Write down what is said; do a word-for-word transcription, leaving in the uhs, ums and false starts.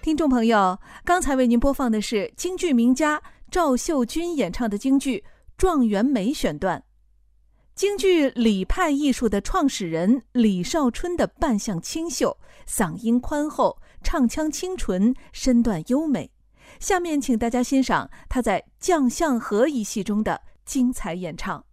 听众朋友，刚才为您播放的是京剧名家赵秀君演唱的京剧《状元美》选段。京剧李派艺术的创始人李少春的扮相清秀，嗓音宽厚，唱腔清纯，身段优美。下面请大家欣赏他在《将相和》一戏中的精彩演唱。